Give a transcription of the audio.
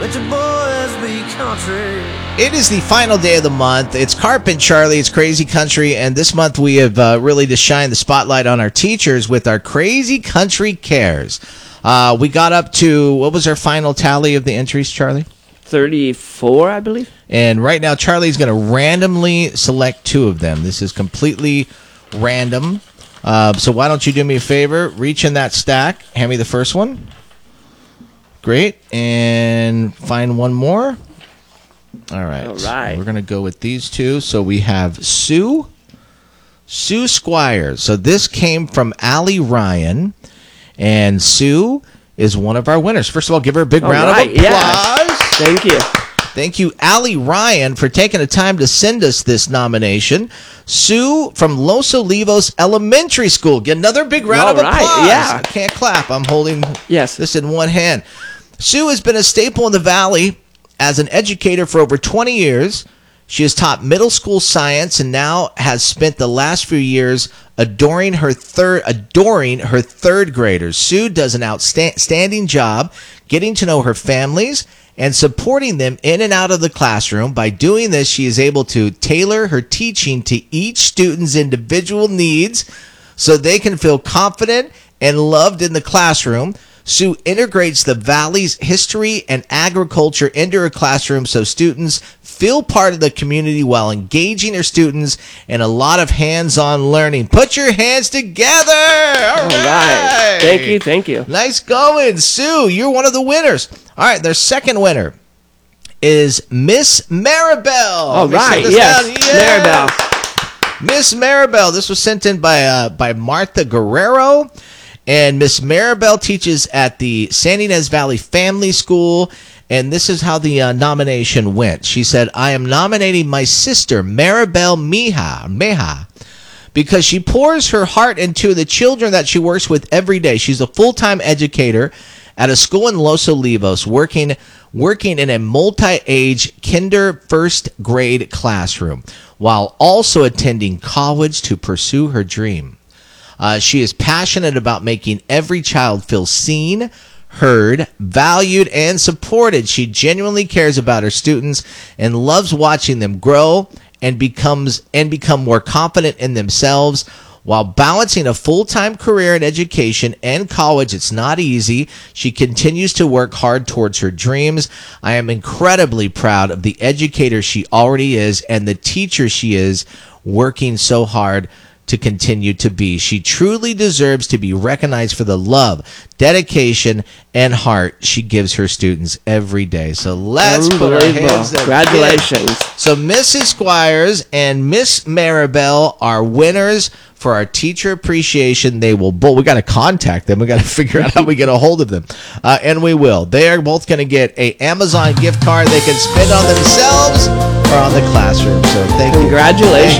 let your boys be country. It is the final day of the month. It's Carp and Charlie. It's Crazy Country. And this month we have really to shine the spotlight on our teachers with our Crazy Country Cares. We got up to, what was our final tally of the entries, Charlie? 34, I believe. And right now Charlie's going to randomly select two of them. This is completely random. So why don't you do me a favor? Reach in that stack. Hand me the first one. Great. And find one more. All right. We're going to go with these two. So we have Sue Squires. So this came from Allie Ryan. And Sue is one of our winners. First of all, give her a big round of applause. Yeah. Thank you. Thank you, Allie Ryan, for taking the time to send us this nomination. Sue from Los Olivos Elementary School. Get another big round of applause. Yeah. I can't clap. I'm holding this in one hand. Sue has been a staple in the Valley as an educator for over 20 years. She has taught middle school science and now has spent the last few years adoring her third graders. Sue does an outstanding job getting to know her families and supporting them in and out of the classroom. By doing this, she is able to tailor her teaching to each student's individual needs so they can feel confident and loved in the classroom. Sue integrates the Valley's history and agriculture into her classroom so students feel part of the community while engaging her students in a lot of hands-on learning. Put your hands together! All right. Thank you. Nice going, Sue. You're one of the winners. All right, their second winner is Miss Maribel. All right, yes, Maribel. Miss Maribel. This was sent in by Martha Guerrero. And Miss Maribel teaches at the San Ynez Valley Family School, and this is how the nomination went. She said, I am nominating my sister, Maribel Meja, because she pours her heart into the children that she works with every day. She's a full-time educator at a school in Los Olivos, working in a multi-age kinder first grade classroom, while also attending college to pursue her dream. She is passionate about making every child feel seen, heard, valued, and supported. She genuinely cares about her students and loves watching them grow and become more confident in themselves. While balancing a full-time career in education and college, it's not easy. She continues to work hard towards her dreams. I am incredibly proud of the educator she already is and the teacher she is, working so hard to continue to be. She truly deserves to be recognized for the love, dedication, and heart she gives her students every day. So let's put our hands up. Congratulations. So Mrs. Squires and Miss Maribel are winners for our teacher appreciation. They will we got to contact them. We got to figure out how we get a hold of them. And we will. They are both going to get a Amazon gift card they can spend on themselves or on the classroom. So thank you. Congratulations.